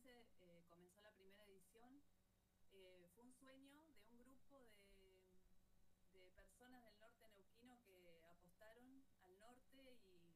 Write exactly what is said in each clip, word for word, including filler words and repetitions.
quince eh, comenzó la primera edición. Eh, fue un sueño de un grupo de, de personas del norte neuquino que apostaron al norte y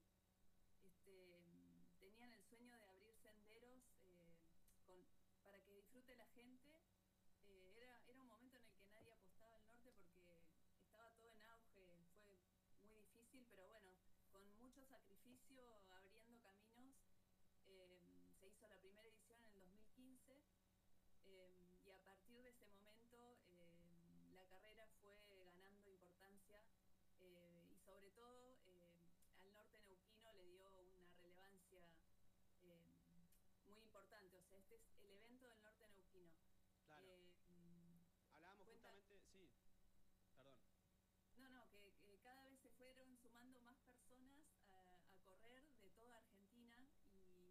este, tenían el sueño de abrir senderos eh, con, para que disfrute la gente. Eh, era, era un momento en el que nadie apostaba al norte porque estaba todo en auge, fue muy difícil, pero bueno, con mucho sacrificio, abriendo caminos, eh, se hizo la primera edición en el dos mil quince. Eh, y a partir de ese momento eh, la carrera fue ganando importancia eh, y sobre todo eh, al norte neuquino le dio una relevancia eh, muy importante. O sea, este es el evento del norte neuquino. Claro. Eh, Hablábamos cuenta, justamente, sí, perdón. no, no, que, que cada vez se fueron sumando más personas a, a correr de toda Argentina y,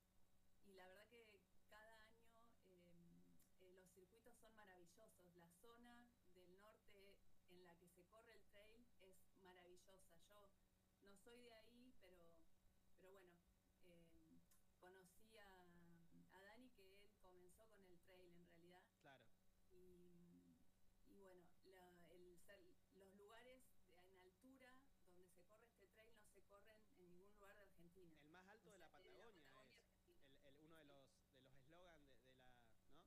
y la verdad que cada año eh, eh, los circuitos son maravillosos. La zona del norte en la que se corre el trail es maravillosa. Yo no soy de ahí, pero, pero bueno, eh, conocí a, a Dani, que él comenzó con el trail en realidad. Claro. Y, y bueno, la, el, los lugares de, en altura donde se corre este trail no se corren en ningún lugar de Argentina. El más alto O de sea, la de la Patagonia Patagonia es Argentina. el, el, uno de Sí. los de los eslogan de, de la, ¿no?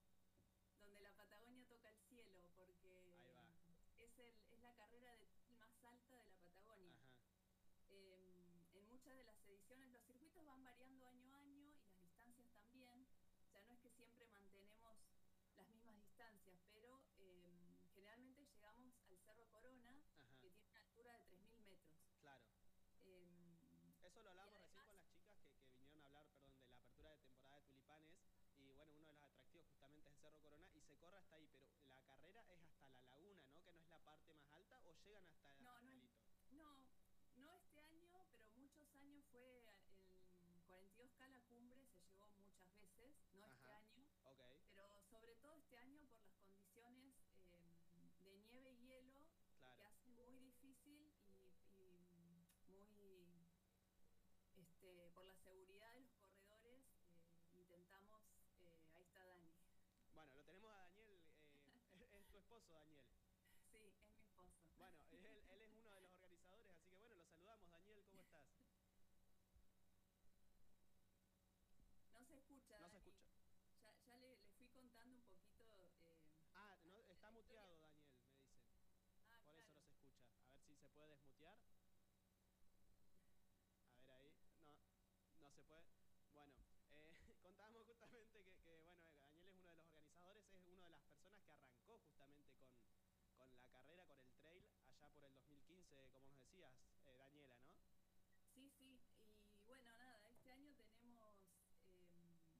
Donde la Patagonia toca el cielo, Ahí porque va. es, el, es la carrera de trail más alta de la Patagonia. Ajá. Eh, en muchas de las ediciones los circuitos van variando año a año y las distancias también. O sea, no es que siempre mantenemos las mismas distancias, pero eh, generalmente llegamos al Cerro Corona, Ajá. que tiene una altura de tres mil metros. Claro. Eh, Eso lo y hablábamos recién con además, las chicas que, que vinieron a hablar, perdón, de la apertura de temporada de tulipanes. Y bueno, uno de los atractivos justamente es el Cerro Corona y se corre hasta ahí, pero la carrera es hasta la laguna, ¿no? Que no es la parte más alta, o llegan hasta, no, no hasta el es, hito. no, no este año, pero muchos años fue el cuarenta y dos K la cumbre, se llevó muchas veces, no este Ajá. año, Ok. pero sobre todo este año por las condiciones eh, de nieve y hielo que Claro. hacen muy difícil y, y muy, este, por la seguridad de los corredores, eh, intentamos, eh, ahí está Dani. Bueno, lo tenemos a Daniel, eh, es, es tu esposo, Daniel. Sí, es mi esposo. Bueno, él, él es uno de los organizadores, así que bueno, lo saludamos. Daniel, ¿cómo estás? No se escucha, No se Dani. escucha. Ya, ya le, le, fui contando un poquito eh, Ah, no, de está la historia. muteado, Daniel, me dicen. Ah, Por eso no claro. se escucha. A ver si se puede desmutear. A ver ahí. No, no se puede. Bueno, eh, contábamos justamente que, que, bueno, Daniel es uno de los organizadores, es una de las personas que arrancó justamente con, con la carrera, con el trail, allá por el dos mil quince, como nos decías, eh, Daniela, ¿no? Sí, sí. Y bueno, nada, este año tenemos eh,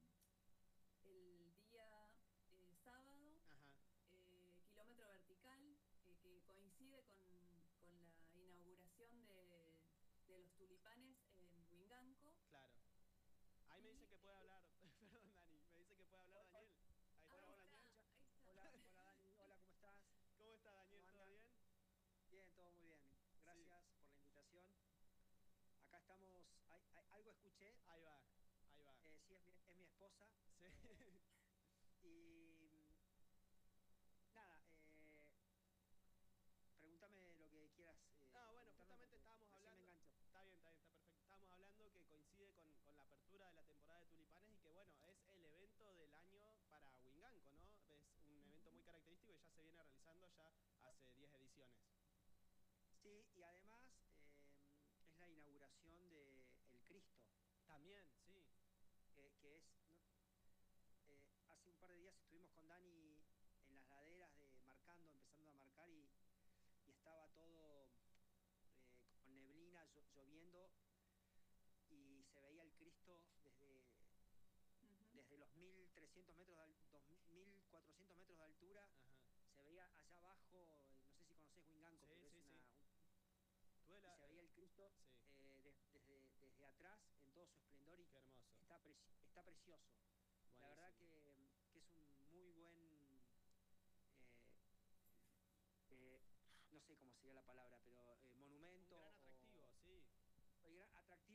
el día eh, sábado, Ajá. eh, kilómetro vertical, eh, que coincide con, con la inauguración de, de los tulipanes en Huinganco. Claro. Ahí me dice Y que puede eh, hablar, perdón Dani, me dice que puede hablar Hola, Daniel. Ahí ahí está, hola, hola hola, ¿me Daniel. está, escucha? ahí está. Hola, hola Dani, hola, ¿cómo estás? ¿Cómo está ¿Cómo Daniel? ¿Todo andan? bien? Bien, todo muy bien. Sí, Gracias por la invitación. Acá estamos, hay- hay- algo escuché, ahí va, ahí va. eh, sí, es mi, es mi esposa. Sí. eh, y mm, nada, eh, pregúntame lo que quieras Ah, eh, bueno, preguntarme justamente porque estábamos recién me hablando, engancho. está bien, está bien, está perfecto. Estábamos hablando que coincide con, con la apertura de la temporada de tulipanes y que bueno, es el evento del año para Huinganco, ¿no? Es un evento muy característico y ya se viene realizando ya hace diez ediciones. Sí, y además eh, es la inauguración de El Cristo, También, sí. que, que es, no, eh, hace un par de días estuvimos con Dani en las laderas de marcando, empezando a marcar y, y estaba todo eh, con neblina, lloviendo y se veía el Cristo desde, Uh -huh. desde los mil trescientos metros, de, dos mil cuatrocientos metros de altura, Ajá. se veía allá abajo, no sé si conocés Huinganco, Sí, pero es sí, sí. una... Un, Tuve y la... se eh, veía el Cristo sí, eh, de, desde, desde atrás en todo su esplendor y qué hermoso. está, preci está precioso. La verdad Buenísimo. que, que es un muy buen... Eh, eh, no sé cómo sería la palabra, pero eh, monumento Un gran o,